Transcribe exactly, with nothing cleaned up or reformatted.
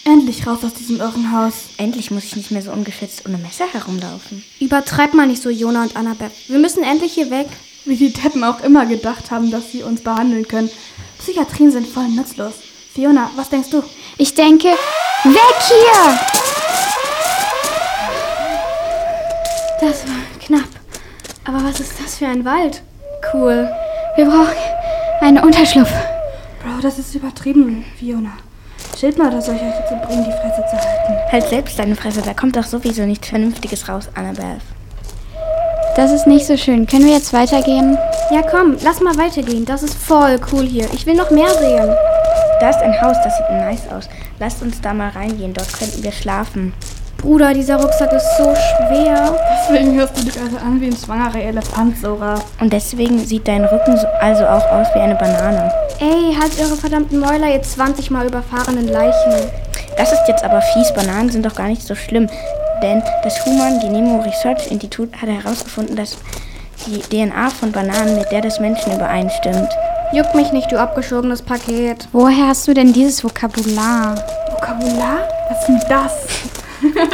Endlich raus aus diesem Irrenhaus. Endlich muss ich nicht mehr so ungeschützt ohne Messer herumlaufen. Übertreib mal nicht so, Jona und Annabeth. Wir müssen endlich hier weg. Wie die Deppen auch immer gedacht haben, dass sie uns behandeln können. Psychiatrien sind voll nutzlos. Fiona, was denkst du? Ich denke, weg hier! Das war knapp. Aber was ist das für ein Wald? Cool. Wir brauchen einen Unterschlupf. Bro, das ist übertrieben, Fiona. Schild mal, dass euch euch dazu bringen, die Fresse zu halten. Halt selbst deine Fresse, da kommt doch sowieso nichts Vernünftiges raus, Annabeth. Das ist nicht so schön. Können wir jetzt weitergehen? Ja, komm, lass mal weitergehen. Das ist voll cool hier. Ich will noch mehr sehen. Da ist ein Haus, das sieht nice aus. Lasst uns da mal reingehen, dort könnten wir schlafen. Bruder, dieser Rucksack ist so schwer. Deswegen hörst du dich also an wie ein schwangerer Elefant, Sora. Und deswegen sieht dein Rücken so, also auch aus wie eine Banane. Ey, halt eure verdammten Mäuler, ihr zwanzig Mal überfahrenen Leichen. Das ist jetzt aber fies, Bananen sind doch gar nicht so schlimm. Denn das Human Genome Research Institute hat herausgefunden, dass die D N A von Bananen mit der des Menschen übereinstimmt. Juckt mich nicht, du abgeschobenes Paket. Woher hast du denn dieses Vokabular? Vokabular? Was ist denn das?